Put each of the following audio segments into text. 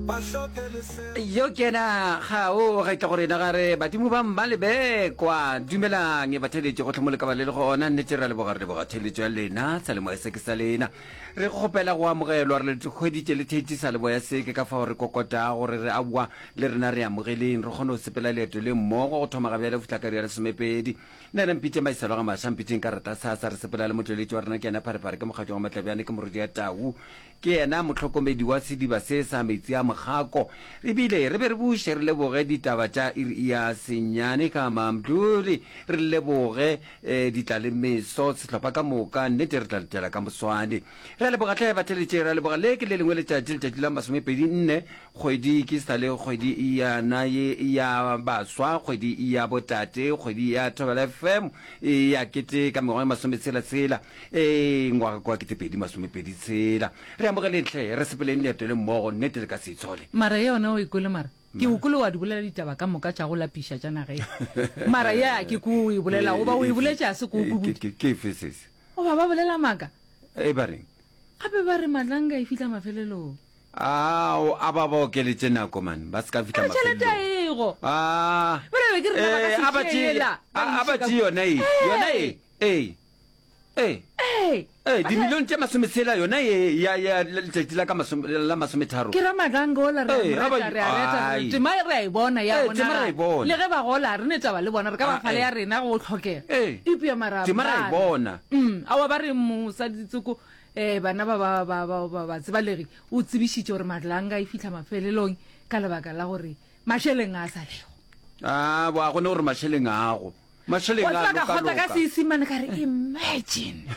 yo kena ga o ga tla gore na gare badimo ba mmalebe kwa dumelang e batheletše go tlhomole ka ba le go ona nnete ra le bogare le boga theletšo ya lena sa le moya se ke sa lena re go gopela go amogelwa re le dikgweditše le theetše sa le boya se ke ka fa gore kokota gore re a bua le rena re amogeleng re kgone go sepela leeto le mmogo go thoma ga bjale fitlha ya lesomepedi nna re mpitše maisalo ga mašwa mpitšeng ka rata sa re sepela le motšweletši wa rena ke ena pharepare ke mokgatšo wa matlabjane ke morodi ya tau ke ena motlhokomedi wa sediba se sa metsi a mogako ebile re be re buše re leboge ditaba tša ya senyane ka mamduli re leboge ditlalemeso sehlopha ka moka nnete re tla letela ka moswane re leboga tlhae batheletše re leboga le ke le lengwe letšatši la 24 kgwedi ke sa le kgwedi yana ya baswa kgwedi ya botate kgwedi ya Thobela FM ya kete ka mengwaga 26 ngwaga kwa kete 2026 re amogele tle re sepeleng leeto le mmogo nnete le ka se itshole mara yona o ikole mara ke o kole wa di bolela ditaba ka moka tša go lapisha tša nageng mara ya ke ko e bolela o ba o e boletša se ko ke fesese o ba bolela maka e ba reng gape ba re Madlanga e fitla mafelelong a ba bokeletše nako man ba se ka fitla mafelelong ego a batši yona dimilione tše masometsela yona ya letšatši la masometharo ke ra Madlanga ola tema re a e bona ya bona le ge ba gola re ne taba le bona re ka ba fale ya rena go tlhokega ipia tema ra e bona a wa ba re mosaditseko bana ba tsebalegi o tsebišitše gore Madlanga e fitlha mafelelong ka lebaka la gore mašheleng a sa lego ba gone gore mašheleng ago mašheleng a lokaloka ka seisimane ka re imagine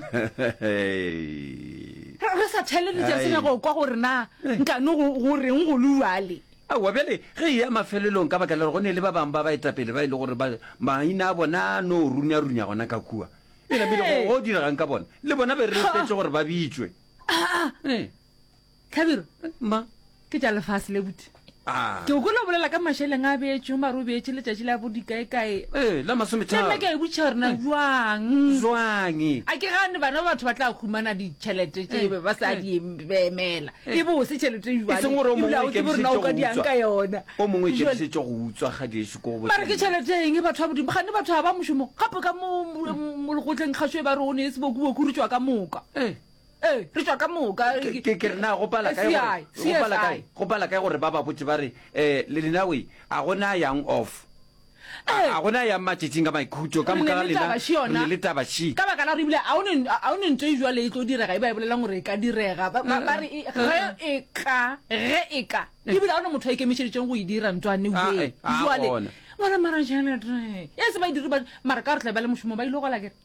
re sa theleditša sene go kwa gore na nkane go reng go luale wa bjale ge ya mafelelong ka baka la gore go ne le ba bangwe ba baetapele ba e le gore maina a bona no runya gona ka kua e namile go diregang ka bona le bona be re tletše gore ba bitšwe Tlhabiro ma ke tša lefase le buti ke o kola bolela ka mašheleng a beetše o mare o beetše letšatši la bodikaekae la masometharo ka e botša gorena jwang a ke gane bana ba batho ba tla khumana ditšhelete tše ba sa di emela e bose tšhelete juaneborena o ka diang ka yona o mongwe kedišetše go utswa ga diešo ko mare ke tšhelete eng batho ba bodimo gane batho ba ba mošomo gape ka mo legotleng kgašo e ba re o ne e sebokuboku re tswa ka moka re tswa ka moka ke re na go pala kae gore ba ba botse ba re le dinawe a gona yang off a gona ya matšetšing ka maikhutšo ka moka le tabaši ka baka la gore ebile a o ne ntho e jwale e tlo direga e ba e bolelang gore e ka direga ba re ge e ka ebile a ona motho a ikemišeditšeng go e dira ntwane jwale bona marajanee ya se ba e dire mara ka re tla ba le mošomo ba ile gola kere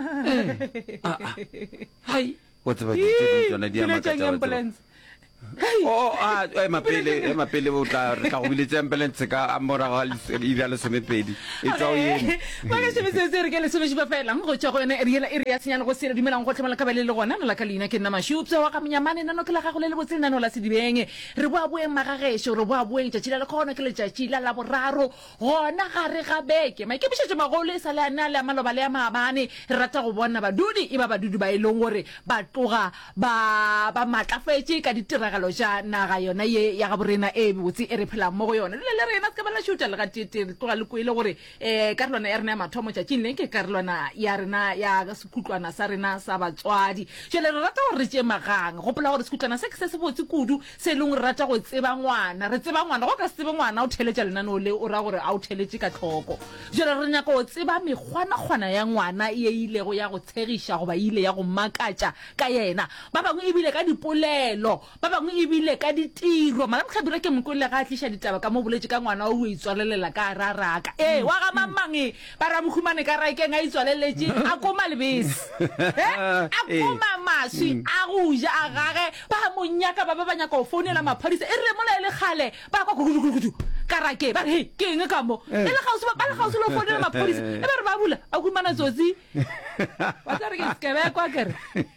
what's about tsona di ambulance mapele o tla re ka go biletse ambulance ka morago ira le somepedi e tswa o yene ba ka se re ke le someši ba fela go tswa go yone e re ya senyana go sela dumelang go tlhamela ka ba le gona la ka leina ke nna mašupsa wa ka menyamane nano ke la gago le le botse nano la sedibeng re boa boeng magagesho re boa boeng tšatši la le kgona ke letšatši la boraro gona gare ga beke maikemišetšo magolo e sa le ana le a maloba le a maabane re rata go bona badudi e ba badudi ba e leng gore ba tloga ba matlafetše ka ditiragalo ja naga yona ye ya ga borena e botse e re phelang mo go yona le rena se ka bala shuta le ga tete tloga le koile gore karolwana ya rena ya mathomo tšatšing leng ke karolwana ya rena ya sekutlwana sa rena sa batswadi jale re rata gore re tšee magang gopola gore sekutlwana se ke se botse kudu se e leng re rata go tseba ngwana re tseba ngwana go ka se tsebe ngwana o theletša lenaneo le o ra gore a o theletše ka tlhoko jale re nyaka go tseba mekgwana ya ngwana e ilego ya go tshegiša goba ile ya go makatša ka yena ba bangwe ebile ka dipolelo ba bangwe ebile ka ditiro mara Tlhabiro ke mokole ga tliša ditaba ka mo boletše ka ngwana o itswalelela ka raraka wa ga mamange ba ra mokhumane ka raekeng a itswaleletše a koma lebese a koma maswi a go ja a gage ba monyaka ba nyaka go founela maphodisa e re mola e le kgale ba kwa kudu ka rake ba re ke eng ka mo e le gausi lo founela maphodisa e ba re ba bula a khumana tsotsi ba tla re ke skebe kwa kere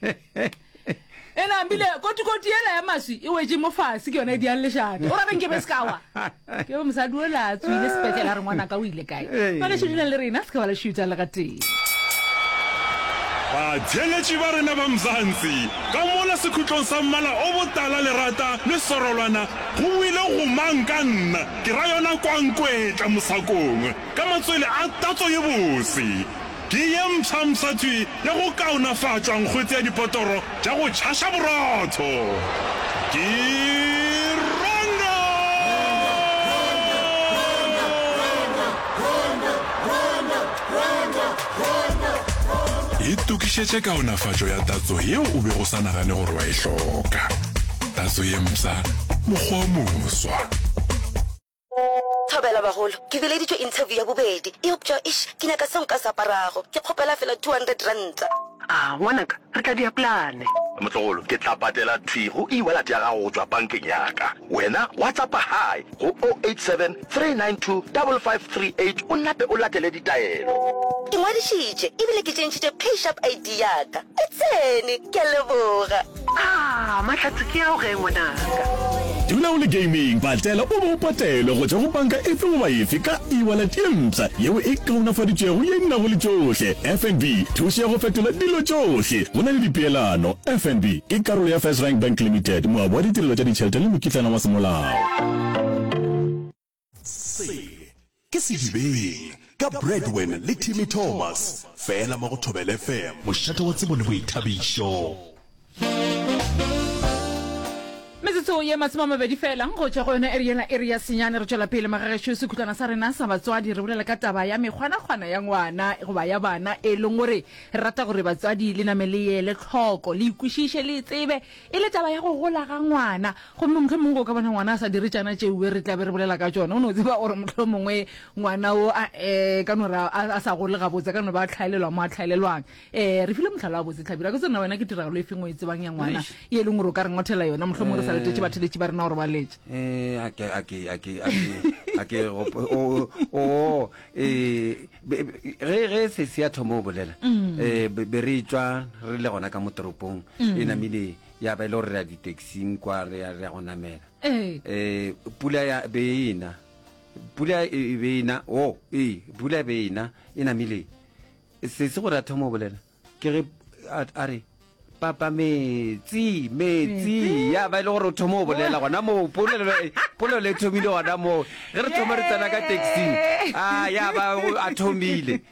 ena mbile koti yela ya maswi e wetse mo fase ke yona e diang lešate o ra beng ke be sekawa ke bo mosadi o la tswile sepetlela re ngwana ka o ile kae ba le šutile le rena se ka ba le šutsa le ga teng batheletši ba rena ba Mzansi ka mola sekhutlong sa mmala o botala lerata le sorolwana go buile go mang ka nna ke ra yona kwankwetla mosakong ka matswele a tatso ye bose ke ye mpšhamšatšwi ya go kaonafatšwa nkgwetse ya dipotoro tša go tšhaša borotho ke e tukišetše kaonafatšo ya tatso yeo o be go sa nagane gore wa e hloka tatso ye mpsa mokgwa o moswa Thobela bagolo ke beleditšwe interview ya bobedi e optša ke nyaka seo nka se aparago ke kgopela fela 200 ranta ngwanaka re tla di applyane motlogolo ke tla patela thego e-wallet ya gago go tswa bankeng yaka wena whatsapp hi go 087 392 5538 o nape o latele ditaelo ke ngwadišitše ebile ke tšentšhitše payshap id yaka e tsene ke a leboga mahlatse ke yao ge ngwanaka dula o le gaming patela o bo patele go tšwa go banka efe goba efe ka e-wallet ye mpsa yeo e kaonafaditšego ye nnago le tšohle FNB thuša ya go fetola dilo tšohle go na le dipeelano FNB ke karolo ya First Rank Bank Limited moabo wa ditirelo tša ditšhelete le mokitlana wa semolao ke sedibeng ka Breadwin le Timmy Thomas fela mo go Thobela FM mošate wa tsebo le boithabišo metsotso ye masome a mabedi fela go tšwa go yona area senyane re tšwela pele magagešo sekhutlana sa rena sa batswadi re bolela ka taba ya mekgwanakgwana ya ngwana goba ya bana e leng gore re rata gore batswadi le name le ye le tlhoko le ikwešiše le tsebe e le taba ya go gola ga ngwana gomme mohlomongwe go ka bona ngwana a sa dire tšana tšeue re tlabe re bolela ka tšona o ne o tseba gore mohlomongwe ngwana o ka nore a sa gole gabotse ka nore ba tlhaelelwa mo a tlhaelelwang re file motlhalo wa botse tlhabira ke tsena wena ke tiragalo e fengwe e tsebang ya ngwana e leng gore o ka re ngothela yona mohlomongwe re sa letetse batheletši ba rena gore ba letse ge se se ya thomo o bolela be re tswa re le gona ka mo toropong e namile ya ba ile gore re ya di-taxing kwa re ya go namela pula beina pula beina e namile se gore a thomo o bolela ke ge a re papa metsi ya ba ile gore o thomo o bolela gona mo polo le thomile gona mo ge re thoma re tsena ka taxing ya ba a thomile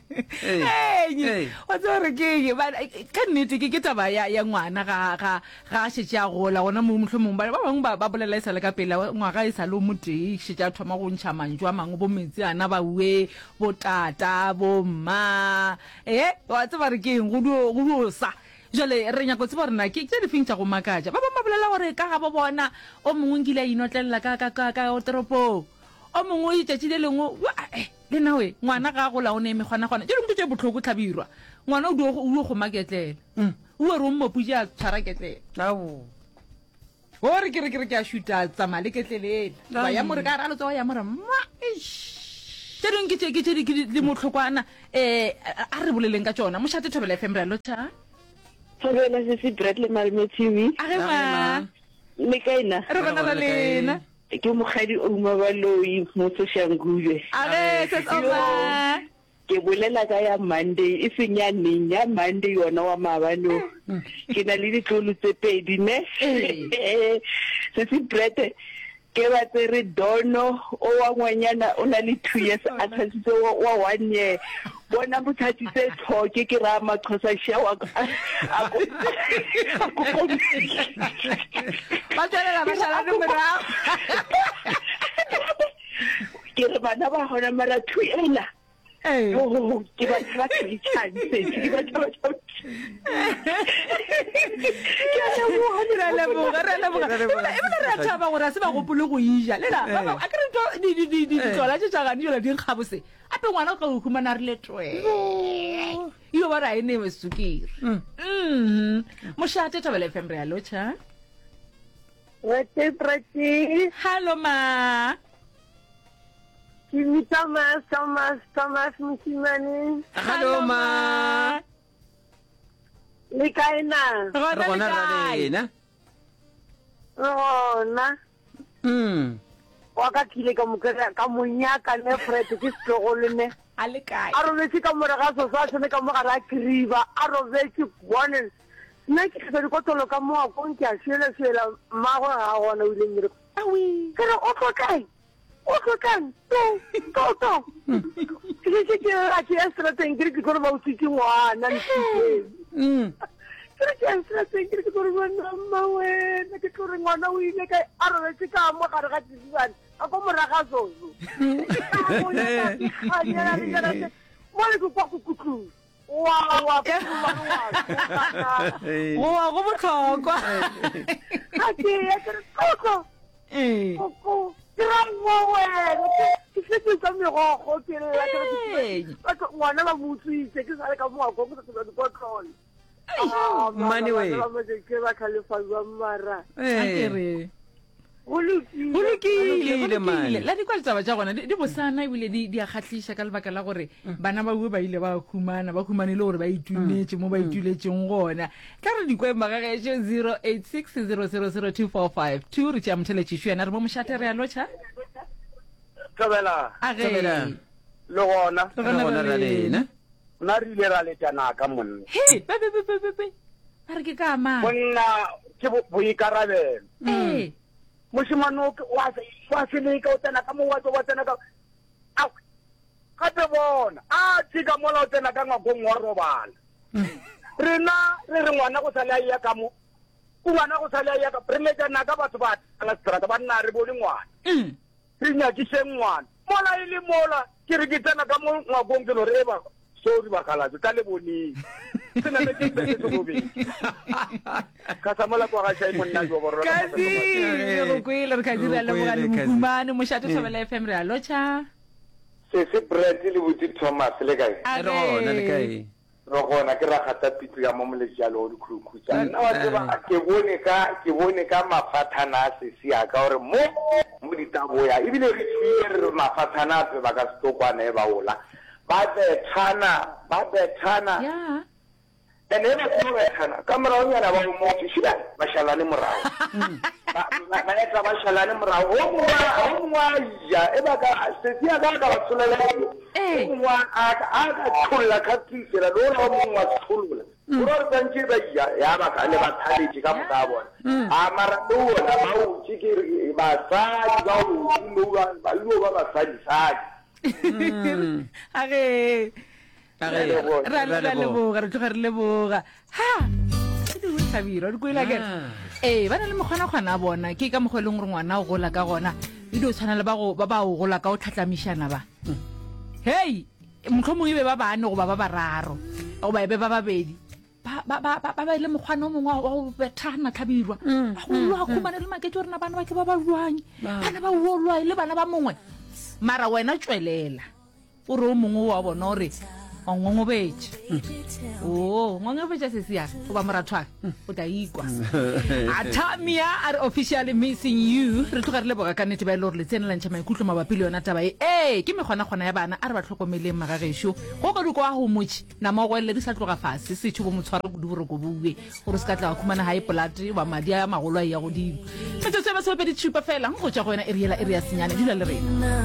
wa tseba gore keng ka nnete ke taba ya ngwana ga a šetse a gola gona mo mohlomong ba bangwe ba bolela e sa le ka pele ngwaga e sa le o motee šetse a thoma go ntšha mantso a mangwe bo metsi ana baue bo tata bo mma wa tseba re keng go dosa jale re nyako tseba rena ke tse difeng tša go makatša ba bangwe ba bolela gore ka ga bo bona o mongwe nkile a inotlelela ka toropong o mongwe itšatši le lengwe le nawe ngwana ga a gola o ne mekgwanakgwana tše dingwe tše botlhoko tlhabirwa ngwana o dio go maketlela o re o mmoputse a tshwara ketlela o re ke a šuta tsamaya le ketlelela ba ya more ka ralotsa wa ya more mma tše dingwe ke tše le motlhokwana a re boleleng ka tšona mošate Thobela FM re lotšha Thobela se Brad le Malmo TV a ge ma le kaina re bona la lena ke mogadi o mabaloi mo Soshanguve a ge se tsoma ke bolela ka ya Monday e seng ya neng ya Monday yona wa mabano ke na le ditlolo tse pedi ne se Brad ke ba tsere dono o wa ngwanyana o na le 2 years a tshantse wa 1 year bona bothati tse tlhoke ke ra maqhosa shawa ba tsela ba shala le mera ke re bana ba hona mara 2 ela ke ba tla chance ke ba tla re thaba gore a se ba gopole go ija le a kere ditlola tše tšagane jola di nkgabose ape ngwana o ka o humana re le yo ba re a e newe sukiri mošate Thobela FM re a lotšha hallo ma Kimi Thomas Musimane hallo ma le kaina re gona ra lena ona wa ka kile ka monyaka ne Fred ke setlogolo ne a le kae a robetse ka moraga so sa tsene ka mogara a kriba a robetse bone nna ke se di kotolo ka mo a konke a shela mago ga gona o ile nyere awi ke re o tlotlang to ke ra ke extra tengiri ke gore ba utsitse ngwana ntse ke extra tengiri ke gore ngwana mawena ke gore ngwana o ile ka a robetse ka mo gare ga tsitsana a go moraga zozo mole ke kwa kukutlu wa go botlhokwa a ke ya ke koko ke se ka megogo ke la ngwana ba motsitse ke sale ka moa go se di control mane we ke ba khalefa ba mara akere Holokile mane la di kwa taba tsa gona di bosana ebile di a khatlisha ka lebaka la gore bana ba bue ba ile ba khumana ba khumanile gore ba itunetse mo ba ituletseng gona ka re di kwemba ga ge 0860000245 re tša motheletshisho yana re mo mošate re a locha Thabela le gona ra lena nna re ile ra letana ka monna he be ba re ke ka ma monna ke boikarabelo moshimano wa se ka o tsena ka mo wa tsena ka au gape bona a tsika mola o tsena ka ngwakong wa robala rena re ngwana go sala ya ka mo ngwana go sala ya ka re letana ka batho ba la strata ba nna re bone ngwana re nya ke ngwana mola ile mola ke re ke tsena ka mo ngwakong ke lo re ba sorry ba kala ka le boni sena le ke se go be ka samola kwa ga tshai monna go borwa ka di go kwela re ka dira le mogale mokumane mošate Thabela FM re a locha se Brett le botse Thomas le kae re gona le kae ro gona ke ra gata pitlo ya momolejalo o dikhurukutsa nna wa tseba ke bone ka mafathana se sia ka gore mo ditaboya ebile re tswile re mafathana ba ka stokwane ba ola ba betana ya ene ba betana kamera o yana ba mo tshila ba shalane morao ba etsa ba shalane morao o mwa ya e ba ka se sia ga ba tsolela o mwa a tsolla ka tsela lo mwa tsolla o re tsantsi ba ya ba ka le ba thaletse ka moka bona a mara o na ba o tshikiri ba sa ba o ba ba sa ra leboga re tloga re leboga ha se di tlhabiro di kwela ke ba na le mokgwana a bona ke ka mogwe leng gore ngwana o gola ka gona e di o tshwana le ba o gola ka o tlhatlamishana ba hei motlhomongwe be ba bane goba ba bararo goba ebe ba babedi ba ile mokgwana o mongwe wa go bethana tlhabirwa go lwa khumane le maketse gore na bana ba ke ba ba lwang bana ba wolwa le bana ba mongwe mara wena tswelela o re o mongwe wa bona gore o ngongobetse ngongobetse se sia o ba morathwa o tla ikwa Atamia are officially missing you re tloga re leboga ka nnete ba ile gore le tsene lantšha maikutlo mabapi le yona taba ke mekgwana ya bana a re ba tlhokomeleng magagesho go ka diko a go motši nama go le di sa tloga fase se tsho bo motshwara go di gore go bue gore se ka tla khumana high blood ba madi a magolo a ya go di metse se ba se ba di chupa fela go tša go yena area senyane dula le rena